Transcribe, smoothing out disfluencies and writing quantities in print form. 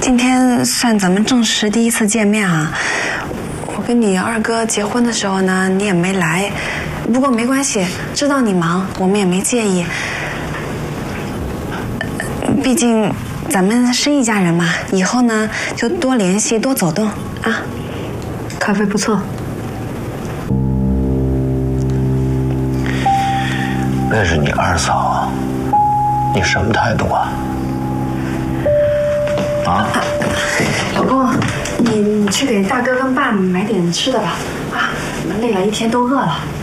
今天算咱们正式第一次见面啊。我跟你二哥结婚的时候呢，你也没来，不过没关系，知道你忙，我们也没介意。毕竟咱们是一家人嘛，以后呢就多联系，多走动啊。 咖啡不错。 那是你二嫂，你什么态度啊？啊？ 老公，你去给大哥跟爸买点吃的吧。啊，你们累了一天都饿了。